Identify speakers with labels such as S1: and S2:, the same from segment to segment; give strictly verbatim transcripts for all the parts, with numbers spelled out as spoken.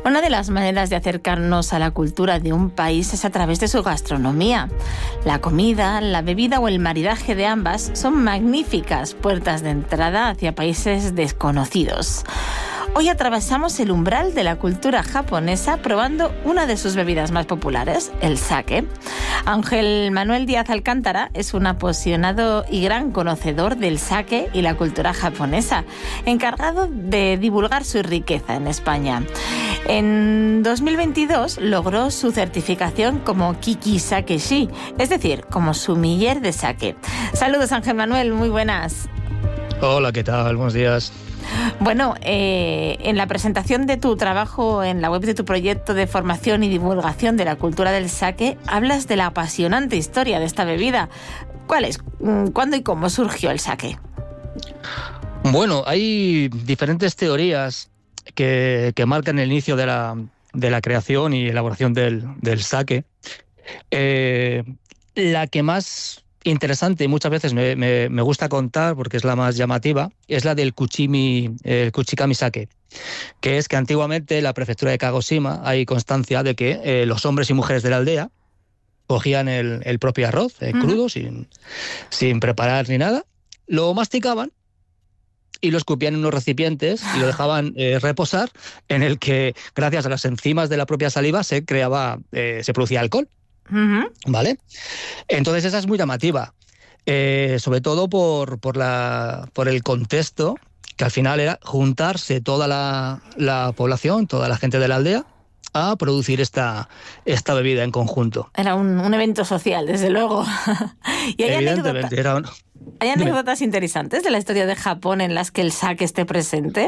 S1: Una de las maneras de acercarnos a la cultura de un país es a través de su gastronomía. La comida, la bebida o el maridaje de ambas son magníficas puertas de entrada hacia países desconocidos. Hoy atravesamos el umbral de la cultura japonesa probando una de sus bebidas más populares, el sake. Ángel Manuel Díaz Alcántara es un apasionado y gran conocedor del sake y la cultura japonesa, encargado de divulgar su riqueza en España. En dos mil veintidós logró su certificación como Kiki Sakeshi, es decir, como sumiller de sake. Saludos, Ángel Manuel, muy buenas.
S2: Hola, ¿qué tal? Buenos días.
S1: Bueno, eh, en la presentación de tu trabajo en la web de tu proyecto de formación y divulgación de la cultura del sake, hablas de la apasionante historia de esta bebida. ¿Cuál es? ¿Cuándo y cómo surgió el sake?
S2: Bueno, hay diferentes teorías que, que marcan el inicio de la, de la creación y elaboración del, del sake. Eh, la que más interesante y muchas veces me, me, me gusta contar, porque es la más llamativa, es la del Kuchimi, el Kuchikami Sake, que es que antiguamente en la prefectura de Kagoshima hay constancia de que eh, los hombres y mujeres de la aldea cogían el, el propio arroz eh, uh-huh. crudo, sin, sin preparar ni nada, lo masticaban y lo escupían en unos recipientes y lo dejaban eh, reposar, en el que gracias a las enzimas de la propia saliva se creaba, eh, se producía alcohol. Uh-huh. ¿Vale? Entonces esa es muy llamativa, eh, sobre todo por, por, la, por el contexto, que al final era juntarse toda la, la población, toda la gente de la aldea, a producir esta, esta bebida en conjunto.
S1: Era un, un evento social, desde luego. ¿Y hay
S2: Evidentemente,
S1: anécdota,
S2: era un...
S1: ¿hay anécdotas Dime. interesantes de la historia de Japón en las que el sake esté presente?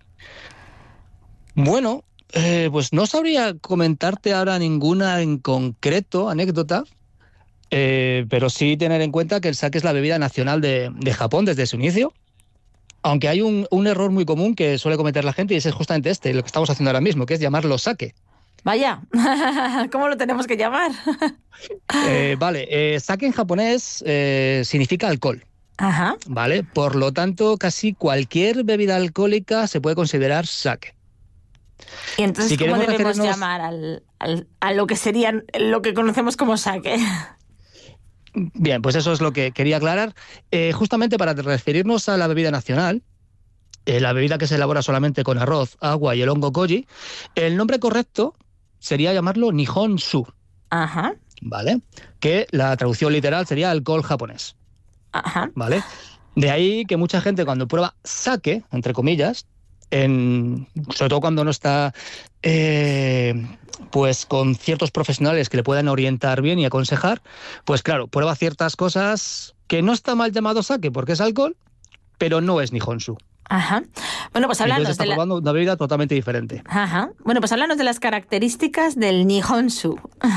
S2: Bueno, Eh, pues no sabría comentarte ahora ninguna en concreto, anécdota, eh, pero sí tener en cuenta que el sake es la bebida nacional de, de Japón desde su inicio, aunque hay un, un error muy común que suele cometer la gente y ese es justamente este, lo que estamos haciendo ahora mismo, que es llamarlo sake.
S1: Vaya, ¿cómo lo tenemos que llamar?
S2: eh, vale, eh, sake en japonés eh, significa alcohol.
S1: Ajá.
S2: Vale, por lo tanto casi cualquier bebida alcohólica se puede considerar sake.
S1: Y entonces,
S2: si
S1: ¿cómo debemos
S2: referirnos...
S1: llamar al, al, a lo que serían lo que conocemos como sake?
S2: Bien, pues eso es lo que quería aclarar. Eh, justamente para referirnos a la bebida nacional, eh, la bebida que se elabora solamente con arroz, agua y el hongo koji, el nombre correcto sería llamarlo Nihonshu.
S1: Ajá.
S2: ¿Vale? Que la traducción literal sería alcohol japonés.
S1: Ajá.
S2: ¿Vale? De ahí que mucha gente cuando prueba sake, entre comillas, En, sobre todo cuando no está eh, pues con ciertos profesionales que le puedan orientar bien y aconsejar, pues claro, prueba ciertas cosas que no está mal llamado sake porque es alcohol, pero no es Nihonshu.
S1: Ajá. Bueno, pues háblanos
S2: está
S1: de la...
S2: probando una bebida totalmente diferente.
S1: Ajá. Bueno, pues háblanos de las características del Nihonshu.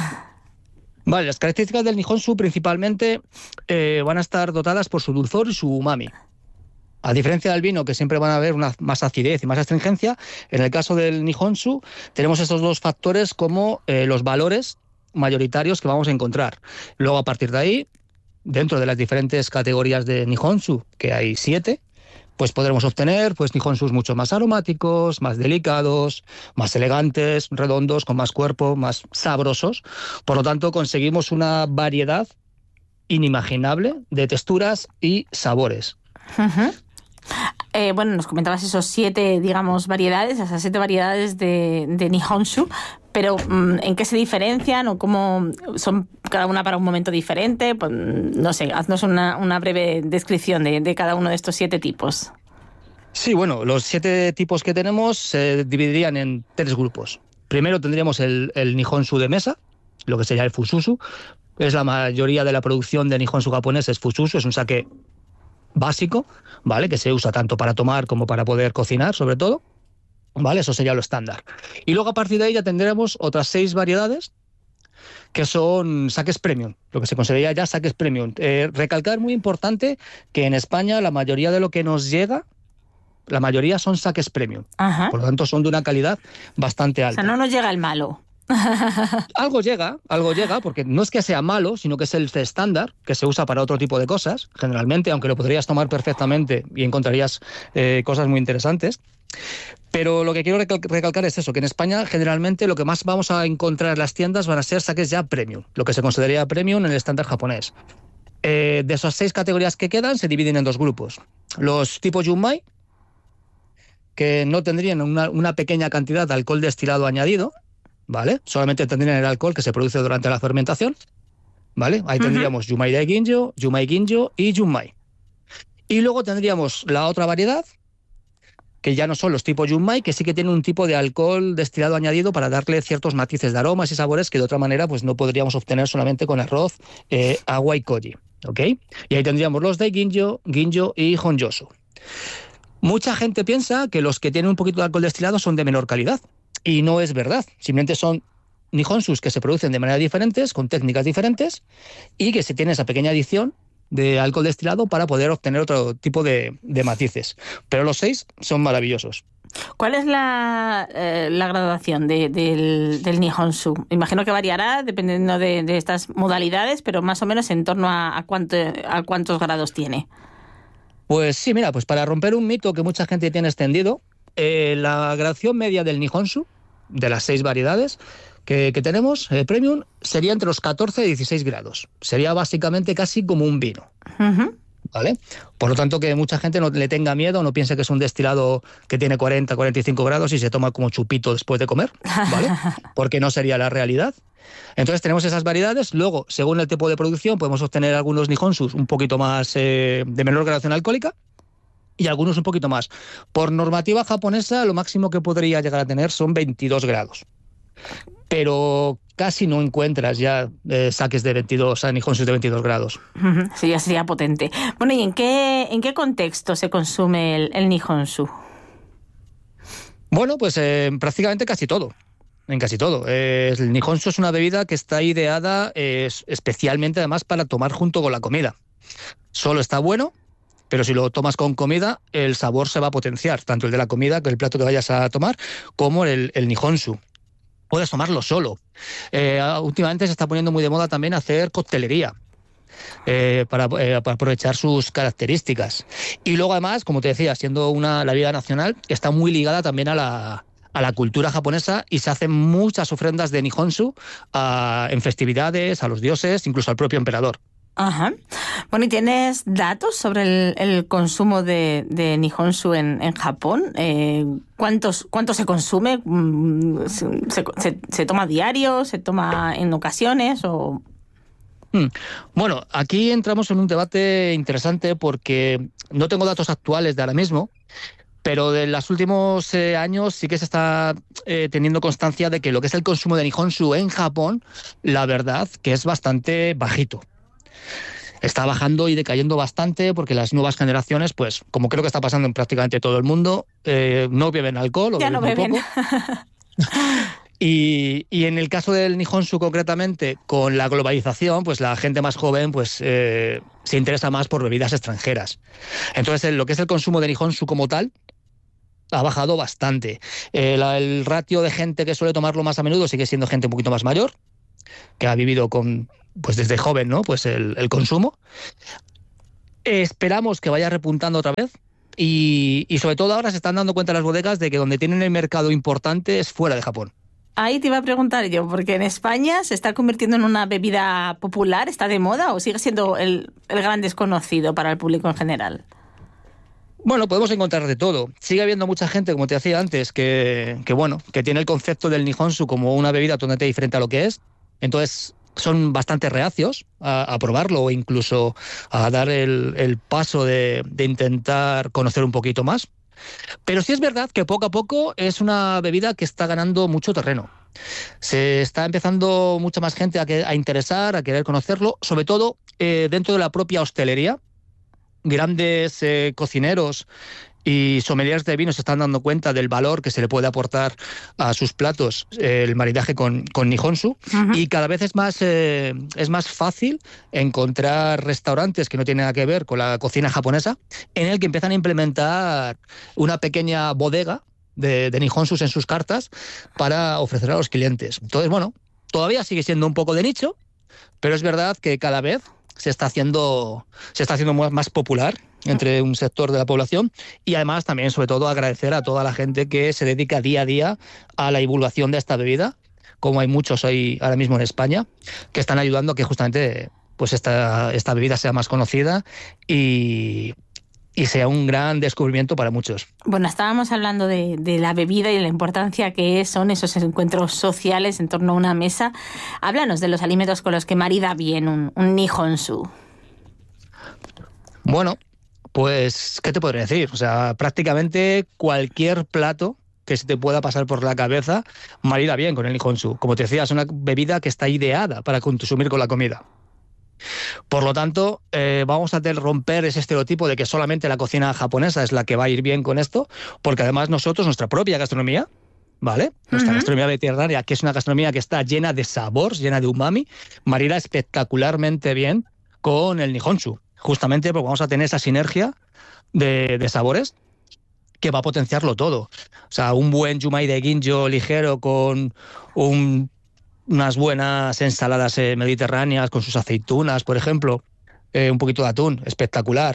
S2: Vale, las características del Nihonshu principalmente eh, van a estar dotadas por su dulzor y su umami. A diferencia del vino, que siempre van a haber una más acidez y más astringencia, en el caso del Nihonshu tenemos estos dos factores como eh, los valores mayoritarios que vamos a encontrar. Luego, a partir de ahí, dentro de las diferentes categorías de Nihonshu, que hay siete, pues podremos obtener pues Nihonshus mucho más aromáticos, más delicados, más elegantes, redondos, con más cuerpo, más sabrosos. Por lo tanto, conseguimos una variedad inimaginable de texturas y sabores.
S1: Uh-huh. Eh, bueno, nos comentabas esos siete, digamos, variedades, esas siete variedades de, de Nihonshu, pero ¿en qué se diferencian o cómo son cada una para un momento diferente? Pues, no sé, haznos una, una breve descripción de, de cada uno de estos siete tipos.
S2: Sí, bueno, los siete tipos que tenemos se dividirían en tres grupos. Primero tendríamos el, el Nihonshu de mesa, lo que sería el Fususu. Es la mayoría de la producción de Nihonshu japonés es Fususu, es un sake básico, ¿vale? Que se usa tanto para tomar como para poder cocinar, sobre todo, ¿vale? Eso sería lo estándar. Y luego a partir de ahí ya tendremos otras seis variedades que son sakes premium, lo que se consideraría ya sakes premium. Eh, recalcar, muy importante, que en España la mayoría de lo que nos llega, la mayoría son sakes premium.
S1: Ajá.
S2: Por lo tanto son de una calidad bastante alta.
S1: O sea, no nos llega el malo.
S2: Algo llega, algo llega, porque no es que sea malo, sino que es el estándar que se usa para otro tipo de cosas, generalmente, aunque lo podrías tomar perfectamente y encontrarías eh, cosas muy interesantes. Pero lo que quiero recal- recalcar es eso, que en España generalmente lo que más vamos a encontrar en las tiendas van a ser saques ya premium, lo que se consideraría premium en el estándar japonés. Eh, de esas seis categorías que quedan se dividen en dos grupos. Los tipo Junmai, que no tendrían una, una pequeña cantidad de alcohol destilado añadido, ¿vale? Solamente tendrían el alcohol que se produce durante la fermentación, ¿vale? Ahí tendríamos uh-huh. Junmai Daiginjo, Junmai Ginjo y Junmai. Y luego tendríamos la otra variedad, que ya no son los tipo Junmai, que sí que tienen un tipo de alcohol destilado añadido para darle ciertos matices de aromas y sabores que de otra manera pues no podríamos obtener solamente con arroz, eh, agua y koji, ¿ok? Y ahí tendríamos los Daiginjo, Ginjo y Honjosu. Mucha gente piensa que los que tienen un poquito de alcohol destilado son de menor calidad, y no es verdad. Simplemente son Nihonshus que se producen de manera diferentes, con técnicas diferentes, y que se tiene esa pequeña adición de alcohol destilado para poder obtener otro tipo de, de matices. Pero los seis son maravillosos.
S1: ¿Cuál es la, eh, la graduación de, del, del Nihonshu? Imagino que variará dependiendo de, de estas modalidades, pero más o menos en torno a, a, cuánto, a cuántos grados tiene.
S2: Pues sí, mira, pues para romper un mito que mucha gente tiene extendido, eh, la graduación media del Nihonshu, de las seis variedades que, que tenemos, eh, premium, sería entre los catorce y dieciséis grados. Sería básicamente casi como un vino. Uh-huh. ¿Vale? Por lo tanto, que mucha gente no le tenga miedo, no piense que es un destilado que tiene cuarenta, cuarenta y cinco grados y se toma como chupito después de comer, ¿vale? Porque no sería la realidad. Entonces tenemos esas variedades. Luego, según el tipo de producción, podemos obtener algunos Nihonshus un poquito más eh, de menor graduación alcohólica y algunos un poquito más. Por normativa japonesa, lo máximo que podría llegar a tener son veintidós grados. Pero casi no encuentras ya eh, saques de veintidós, o sea, Nihonshus de veintidós grados.
S1: Sí, ya sería potente. Bueno, ¿y en qué, en qué contexto se consume el, el Nihonshu?
S2: Bueno, pues eh, prácticamente casi todo. En casi todo. Eh, el Nihonshu es una bebida que está ideada eh, especialmente además para tomar junto con la comida. Solo está bueno, pero si lo tomas con comida, el sabor se va a potenciar, tanto el de la comida, que el plato que vayas a tomar, como el, el Nihonshu. Puedes tomarlo solo. Eh, últimamente se está poniendo muy de moda también hacer coctelería. Eh, para, eh, para aprovechar sus características. Y luego además, como te decía, siendo una la bebida nacional, está muy ligada también a la, a la cultura japonesa y se hacen muchas ofrendas de Nihonshu a, en festividades, a los dioses, incluso al propio emperador.
S1: Ajá. Bueno, ¿y tienes datos sobre el, el consumo de, de Nihonshu en, en Japón? Eh, ¿cuántos, ¿Cuánto se consume? ¿Se, se, ¿Se toma diario? ¿Se toma en ocasiones? O...
S2: Hmm. Bueno, aquí entramos en un debate interesante porque no tengo datos actuales de ahora mismo, pero de los últimos eh, años sí que se está eh, teniendo constancia de que lo que es el consumo de Nihonshu en Japón, la verdad que es bastante bajito. Está bajando y decayendo bastante porque las nuevas generaciones, pues como creo que está pasando en prácticamente todo el mundo, eh, no beben alcohol o
S1: ya
S2: beben
S1: no
S2: muy
S1: beben.
S2: poco. Y, y en el caso del Nihonshu concretamente, con la globalización, pues la gente más joven pues eh, se interesa más por bebidas extranjeras. Entonces, el, lo que es el consumo de Nihonshu como tal ha bajado bastante. Eh, la, el ratio de gente que suele tomarlo más a menudo sigue siendo gente un poquito más mayor, que ha vivido con, pues desde joven, ¿no? Pues el, el consumo. Eh, esperamos que vaya repuntando otra vez. Y, y sobre todo ahora se están dando cuenta las bodegas de que donde tienen el mercado importante es fuera de Japón.
S1: Ahí te iba a preguntar yo, porque en España se está convirtiendo en una bebida popular, ¿está de moda o sigue siendo el, el gran desconocido para el público en general?
S2: Bueno, podemos encontrar de todo. Sigue habiendo mucha gente, como te decía antes, que, que bueno, que tiene el concepto del Nihonshu como una bebida totalmente diferente a lo que es. Entonces son bastante reacios a, a probarlo o incluso a dar el, el paso de, de intentar conocer un poquito más. Pero sí es verdad que poco a poco es una bebida que está ganando mucho terreno. Se está empezando mucha más gente a, que, a interesar, a querer conocerlo, sobre todo eh, dentro de la propia hostelería. Grandes eh, cocineros y sommeliers de vino se están dando cuenta del valor que se le puede aportar a sus platos eh, el maridaje con, con Nihonshu. Uh-huh. Y cada vez es más, eh, es más fácil encontrar restaurantes que no tienen nada que ver con la cocina japonesa en el que empiezan a implementar una pequeña bodega de, de Nihonshus en sus cartas para ofrecer a los clientes. Entonces, bueno, todavía sigue siendo un poco de nicho, pero es verdad que cada vez se está haciendo, se está haciendo más popular entre un sector de la población, y además también, sobre todo, agradecer a toda la gente que se dedica día a día a la divulgación de esta bebida, como hay muchos hoy ahora mismo en España, que están ayudando a que justamente pues esta, esta bebida sea más conocida y, y sea un gran descubrimiento para muchos.
S1: Bueno, estábamos hablando de, de la bebida y de la importancia que son esos encuentros sociales en torno a una mesa. Háblanos de los alimentos con los que marida bien un, un Nihonshu.
S2: Bueno, pues, ¿qué te podría decir? O sea, prácticamente cualquier plato que se te pueda pasar por la cabeza marida bien con el Nihonshu. Como te decía, es una bebida que está ideada para consumir con la comida. Por lo tanto, eh, vamos a romper ese estereotipo de que solamente la cocina japonesa es la que va a ir bien con esto, porque además nosotros, nuestra propia gastronomía, ¿vale? Nuestra uh-huh. gastronomía mediterránea, que es una gastronomía que está llena de sabor, llena de umami, marida espectacularmente bien con el Nihonshu. Justamente porque vamos a tener esa sinergia de, de sabores que va a potenciarlo todo. O sea, un buen yumai de ginjo ligero con un, unas buenas ensaladas eh, mediterráneas con sus aceitunas, por ejemplo, eh, un poquito de atún, espectacular.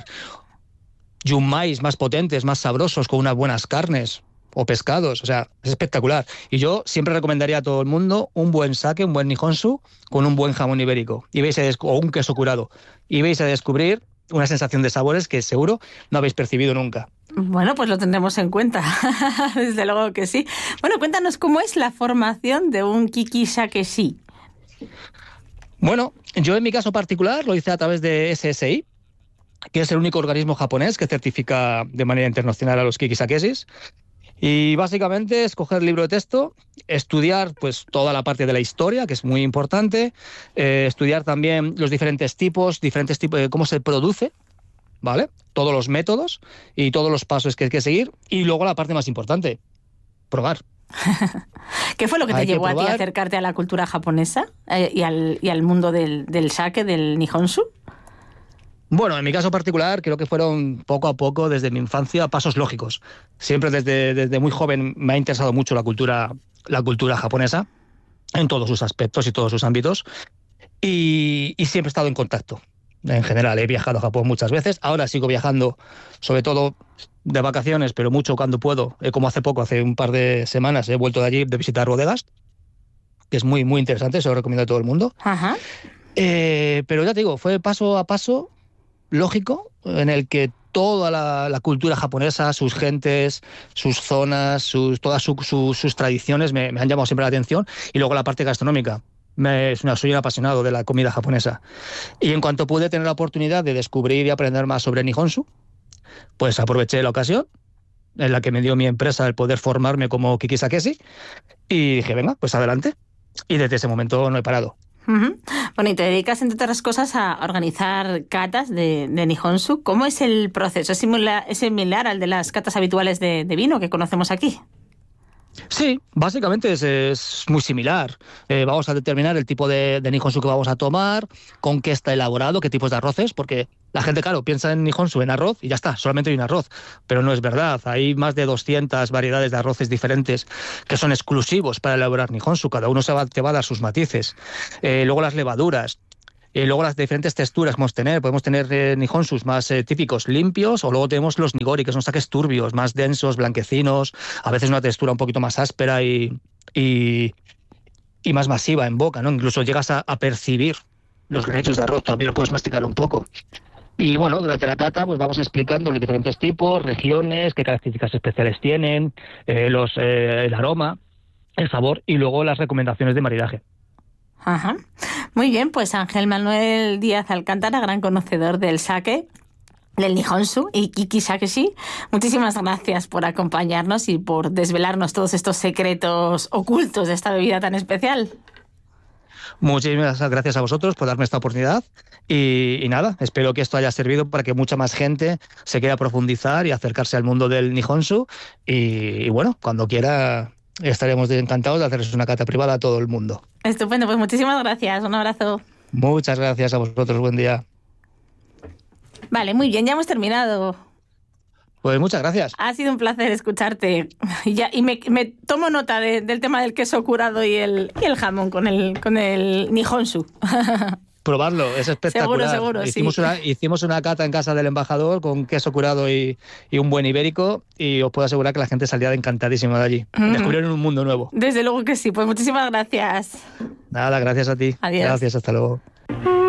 S2: Yumais más potentes, más sabrosos, con unas buenas carnes o pescados, o sea, es espectacular. Y yo siempre recomendaría a todo el mundo un buen sake, un buen Nihonshu, con un buen jamón ibérico, y vais a des- o un queso curado, y vais a descubrir una sensación de sabores que seguro no habéis percibido nunca.
S1: Bueno, pues lo tendremos en cuenta, desde luego que sí. Bueno, cuéntanos cómo es la formación de un Kikishakeshi.
S2: Bueno, yo en mi caso particular lo hice a través de S S I, que es el único organismo japonés que certifica de manera internacional a los Kikishakeshis. Y básicamente es coger el libro de texto, estudiar pues toda la parte de la historia, que es muy importante, eh, estudiar también los diferentes tipos, diferentes tipos de cómo se produce, ¿vale? Todos los métodos y todos los pasos que hay que seguir. Y luego la parte más importante, probar.
S1: ¿Qué fue lo que te hay llevó que a ti a acercarte a la cultura japonesa eh, y, al, y al mundo del, del sake, del Nihonshu?
S2: Bueno, en mi caso particular creo que fueron poco a poco desde mi infancia pasos lógicos. Siempre desde, desde muy joven me ha interesado mucho la cultura, la cultura japonesa en todos sus aspectos y todos sus ámbitos y, y siempre he estado en contacto. En general he viajado a Japón muchas veces, ahora sigo viajando sobre todo de vacaciones, pero mucho cuando puedo, eh, como hace poco, hace un par de semanas he vuelto de allí de visitar bodegas, que es muy, muy interesante, se lo recomiendo a todo el mundo.
S1: Ajá.
S2: Eh, pero ya te digo, fue paso a paso lógico, en el que toda la, la cultura japonesa, sus gentes, sus zonas, sus, todas su, su, sus tradiciones me, me han llamado siempre la atención, y luego la parte gastronómica. Me, soy un apasionado de la comida japonesa. Y en cuanto pude tener la oportunidad de descubrir y aprender más sobre Nihonshu, pues aproveché la ocasión en la que me dio mi empresa el poder formarme como Kikisakeshi y dije, venga, pues adelante. Y desde ese momento no he parado.
S1: Uh-huh. Bueno, y te dedicas, entre otras cosas, a organizar catas de, de Nihonshu. ¿Cómo es el proceso? ¿Es similar, es similar al de las catas habituales de, de vino que conocemos aquí?
S2: Sí, básicamente es, es muy similar. Eh, vamos a determinar el tipo de, de Nihonshu que vamos a tomar, con qué está elaborado, qué tipos de arroces, porque la gente, claro, piensa en Nihonshu, en arroz, y ya está, solamente hay un arroz. Pero no es verdad, hay más de doscientas variedades de arroces diferentes que son exclusivos para elaborar Nihonshu. Cada uno se va, te va a dar sus matices. Eh, luego las levaduras. Y luego las diferentes texturas que podemos tener. Podemos tener eh, Nihonshus más eh, típicos, limpios, o luego tenemos los nigori, que son sakes turbios, más densos, blanquecinos, a veces una textura un poquito más áspera y, y, y más masiva en boca, ¿no? Incluso llegas a, a percibir los granitos de arroz, también lo puedes masticar un poco. Y bueno, durante la cata pues vamos explicando los diferentes tipos, regiones, qué características especiales tienen, eh, los, eh, el aroma, el sabor y luego las recomendaciones de maridaje.
S1: Ajá. Muy bien, pues Ángel Manuel Díaz Alcántara, gran conocedor del sake, del Nihonshu y Kikisakeshi, muchísimas gracias por acompañarnos y por desvelarnos todos estos secretos ocultos de esta bebida tan especial.
S2: Muchísimas gracias a vosotros por darme esta oportunidad y, y nada, espero que esto haya servido para que mucha más gente se quiera profundizar y acercarse al mundo del Nihonshu y, y bueno, cuando quiera estaremos encantados de hacerles una cata privada a todo el mundo.
S1: Estupendo, pues muchísimas gracias, un abrazo.
S2: Muchas gracias a vosotros, buen día.
S1: Vale, muy bien, ya hemos terminado.
S2: Pues muchas gracias.
S1: Ha sido un placer escucharte. Y, ya, y me, me tomo nota de, del tema del queso curado y el, y el jamón con el, con el Nihonshu.
S2: probarlo, es espectacular.
S1: Seguro, seguro,
S2: hicimos,
S1: sí.
S2: una, hicimos una cata en casa del embajador con queso curado y, y un buen ibérico, y os puedo asegurar que la gente salía encantadísima de allí. Mm. Descubrieron un mundo nuevo.
S1: Desde luego que sí, pues muchísimas gracias.
S2: Nada, gracias a ti.
S1: Adiós.
S2: Gracias, hasta luego.